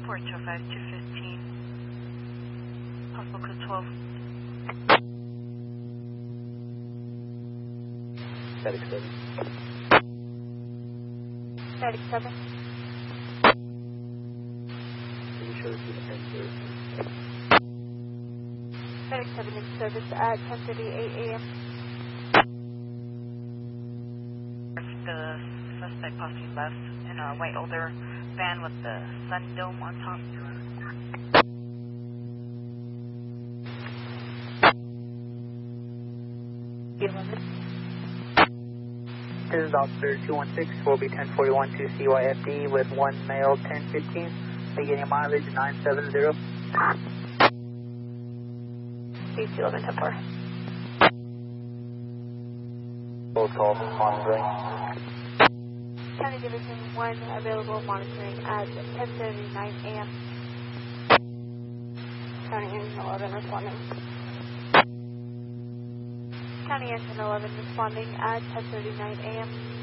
215, possible code 12. Static 7. Static 7. Can you show us the end? Static 7 in service at 10:38 a.m. The suspect possibly left in a white older van with the sun dome on top. This is Officer 216, will be 1041 to CYFD with one male 1015, beginning mileage 970. Please 11-4. Both calls monitoring. County Division 1 available monitoring at 10:39 a.m. County Engine 11 responding. County Engine 11 responding at 10:39 a.m.